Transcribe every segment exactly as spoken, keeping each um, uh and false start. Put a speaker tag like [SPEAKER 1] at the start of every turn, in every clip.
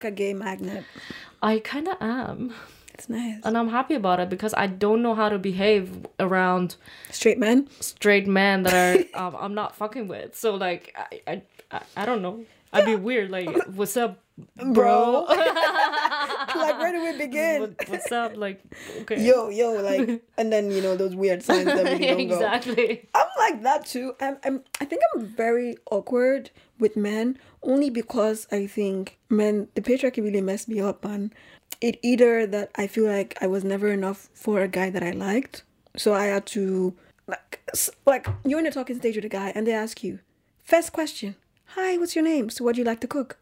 [SPEAKER 1] a gay magnet.
[SPEAKER 2] I kind of am.
[SPEAKER 1] It's nice.
[SPEAKER 2] And I'm happy about it because I don't know how to behave around
[SPEAKER 1] straight men.
[SPEAKER 2] Straight men that are um, I'm not fucking with. So like I I I, I don't know. I'd be weird. Like, what's up, bro?
[SPEAKER 1] Like, where do we begin?
[SPEAKER 2] What, what's up? Like, okay.
[SPEAKER 1] Yo, yo, like, and then you know those weird signs that really don't go.
[SPEAKER 2] Exactly.
[SPEAKER 1] I'm like that too. I'm, I'm. I think I'm very awkward with men only because I think men, the patriarchy really messed me up, and it either that I feel like I was never enough for a guy that I liked, so I had to like, like you're in a talking stage with a guy, and they ask you, first question, hi, what's your name? So what do you like to cook?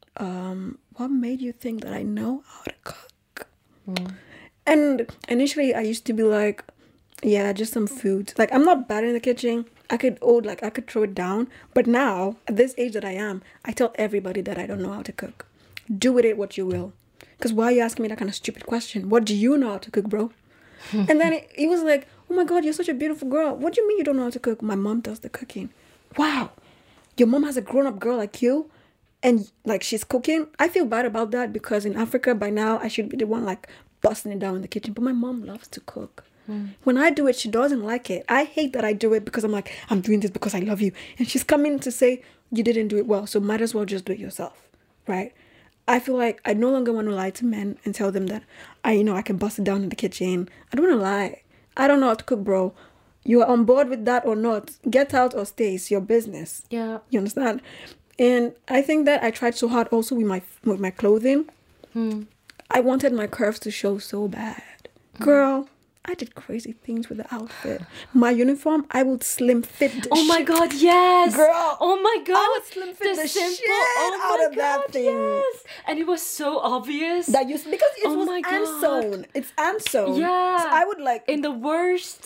[SPEAKER 1] Um, what made you think that I know how to cook? Mm. And initially I used to be like, yeah, just some food. Like, I'm not bad in the kitchen. I could, oh, like, I could throw it down. But now, at this age that I am, I tell everybody that I don't know how to cook. Do with it what you will. Because why are you asking me that kind of stupid question? What do you know how to cook, bro? And then it, it was like, oh my God, you're such a beautiful girl. What do you mean you don't know how to cook? My mom does the cooking. Wow. Your mom has a grown-up girl like you? And, like, she's cooking? I feel bad about that because in Africa, by now, I should be the one, like, busting it down in the kitchen. But my mom loves to cook. Mm. When I do it, she doesn't like it. I hate that I do it because I'm like, I'm doing this because I love you. And she's coming to say, you didn't do it well, so might as well just do it yourself, right? I feel like I no longer want to lie to men and tell them that, I, you know, I can bust it down in the kitchen. I don't want to lie. I don't know how to cook, bro. You are on board with that or not. Get out or stay. It's your business.
[SPEAKER 2] Yeah.
[SPEAKER 1] You understand? And I think that I tried so hard also with my with my clothing. Hmm. I wanted my curves to show so bad. Girl, I did crazy things with the outfit. My uniform, I would slim fit the
[SPEAKER 2] Oh my
[SPEAKER 1] shit.
[SPEAKER 2] God, yes!
[SPEAKER 1] Girl,
[SPEAKER 2] oh my God!
[SPEAKER 1] I would slim fit the, the simple, shit oh out of God, that thing.
[SPEAKER 2] Yes! And it was so obvious.
[SPEAKER 1] That you, because it
[SPEAKER 2] oh
[SPEAKER 1] was hand-sewn. It's hand-sewn.
[SPEAKER 2] Yeah.
[SPEAKER 1] So I would like...
[SPEAKER 2] In the worst...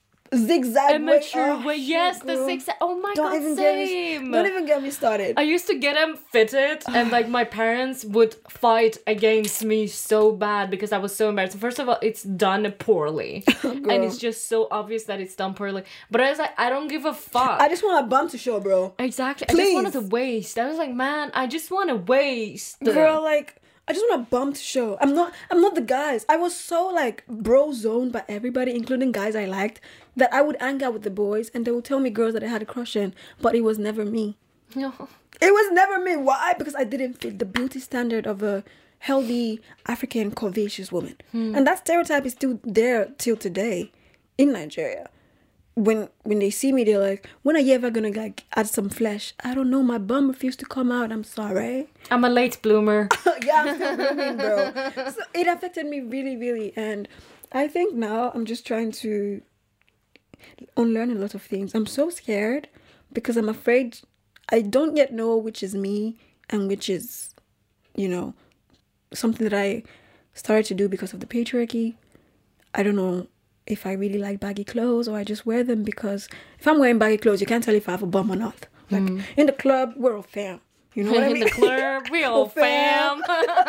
[SPEAKER 1] zigzag
[SPEAKER 2] immature
[SPEAKER 1] way,
[SPEAKER 2] way.
[SPEAKER 1] Oh,
[SPEAKER 2] yes,
[SPEAKER 1] shit,
[SPEAKER 2] the zigzag. Oh my
[SPEAKER 1] don't
[SPEAKER 2] God,
[SPEAKER 1] even
[SPEAKER 2] same.
[SPEAKER 1] Get me, don't even get me started.
[SPEAKER 2] I used to get them fitted, and like my parents would fight against me so bad because I was so embarrassed. First of all, it's done poorly, and it's just so obvious that it's done poorly. But I was like, I don't give a fuck.
[SPEAKER 1] I just want a bum to show, bro.
[SPEAKER 2] Exactly.
[SPEAKER 1] Please.
[SPEAKER 2] I just wanted to waste. I was like, man, I just want to waste.
[SPEAKER 1] Girl, like. I just want a bum to show. I'm not I'm not the guys. I was so like bro zoned by everybody, including guys I liked, that I would hang out with the boys and they would tell me girls that I had a crush in, but it was never me.
[SPEAKER 2] No.
[SPEAKER 1] It was never me. Why? Because I didn't fit the beauty standard of a healthy African curvaceous woman. Hmm. And that stereotype is still there till today in Nigeria. When when they see me, they're like, when are you ever gonna like add some flesh? I don't know, my bum refused to come out. I'm sorry.
[SPEAKER 2] I'm a late bloomer.
[SPEAKER 1] Yeah, I'm still blooming, bro. So it affected me really, really. And I think now I'm just trying to unlearn a lot of things. I'm so scared because I'm afraid I don't yet know which is me and which is, you know, something that I started to do because of the patriarchy. I don't know if I really like baggy clothes or I just wear them because if I'm wearing baggy clothes, you can't tell if I have a bum or not. Like, mm. in the club, we're all fam. You know what I mean?
[SPEAKER 2] In the club, we all fam.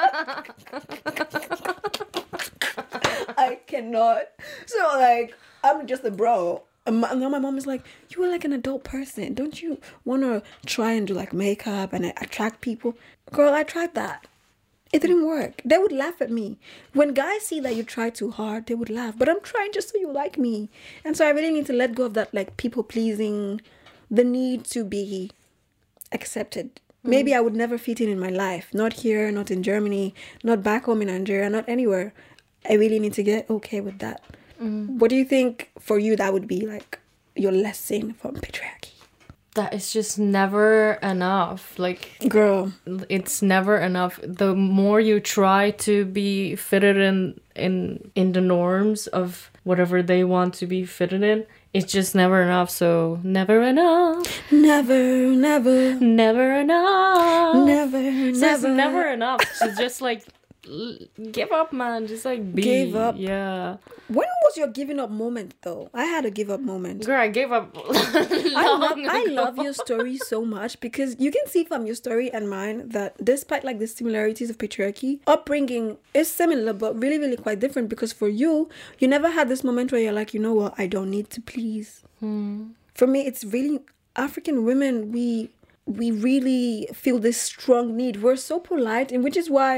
[SPEAKER 1] I cannot. So, like, I'm just a bro. And now my mom is like, you are like an adult person. Don't you want to try and do, like, makeup and attract people? Girl, I tried that. It didn't work. They would laugh at me. When guys see that you try too hard, they would laugh. But I'm trying just so you like me. And so I really need to let go of that, like, people-pleasing, the need to be accepted. Mm. Maybe I would never fit in in my life. Not here, not in Germany, not back home in Nigeria, not anywhere. I really need to get okay with that. Mm. What do you think for you that would be, like, your lesson from patriarchy?
[SPEAKER 2] That is just never enough. Like,
[SPEAKER 1] girl,
[SPEAKER 2] it's never enough. The more you try to be fitted in in in the norms of whatever they want to be fitted in, it's just never enough. So never enough.
[SPEAKER 1] Never, never,
[SPEAKER 2] never enough.
[SPEAKER 1] Never,
[SPEAKER 2] so
[SPEAKER 1] never.
[SPEAKER 2] It's never enough. So just like give up, man. Just like be.
[SPEAKER 1] Give up.
[SPEAKER 2] Yeah.
[SPEAKER 1] When was your giving up moment, though? I had a give up moment.
[SPEAKER 2] Girl, I gave up long
[SPEAKER 1] I, love,
[SPEAKER 2] ago.
[SPEAKER 1] I love your story so much because you can see from your story and mine that despite like the similarities of patriarchy, upbringing is similar but really, really quite different because for you, you never had this moment where you're like, you know what, I don't need to please. Hmm. For me, it's really African women, we we really feel this strong need. We're so polite, and which is why